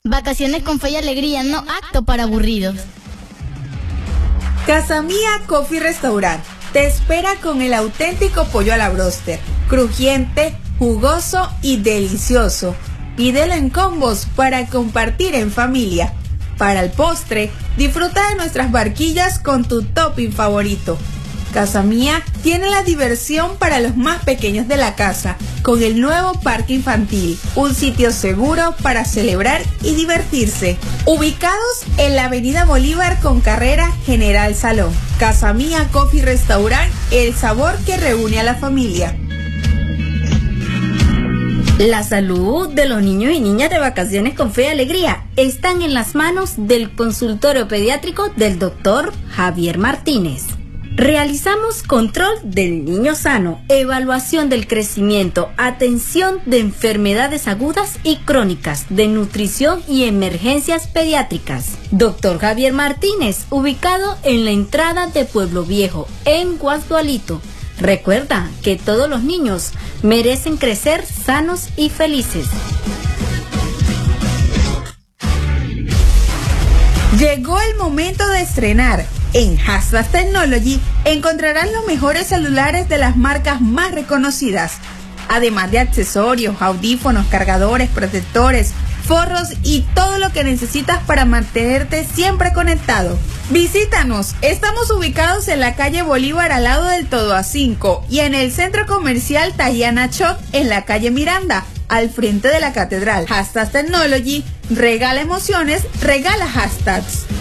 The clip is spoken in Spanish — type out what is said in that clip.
Vacaciones con fe y alegría, no apto para aburridos. Casa Mía Coffee Restaurant te espera con el auténtico pollo a la bróster, crujiente, jugoso y delicioso. Pídelo en combos para compartir en familia. Para el postre, disfruta de nuestras barquillas con tu topping favorito. Casa Mía tiene la diversión para los más pequeños de la casa, con el nuevo parque infantil, un sitio seguro para celebrar y divertirse. Ubicados en la Avenida Bolívar con carrera General Salón. Casa Mía Coffee Restaurant, el sabor que reúne a la familia. La salud de los niños y niñas de Vacaciones con Fe y Alegría están en las manos del consultorio pediátrico del Dr. Javier Martínez. Realizamos control del niño sano, evaluación del crecimiento, atención de enfermedades agudas y crónicas, de nutrición y emergencias pediátricas. Dr. Javier Martínez, ubicado en la entrada de Pueblo Viejo, en Guasdualito. Recuerda que todos los niños merecen crecer sanos y felices. Llegó el momento de estrenar. En Hashtag Technology encontrarán los mejores celulares de las marcas más reconocidas, además de accesorios, audífonos, cargadores, protectores, forros y todo lo que necesitas para mantenerte siempre conectado. Visítanos, estamos ubicados en la calle Bolívar al lado del Todo a 5 y en el centro comercial Tayana Shop en la calle Miranda, al frente de la catedral. Hashtag Technology, regala emociones, regala hashtags.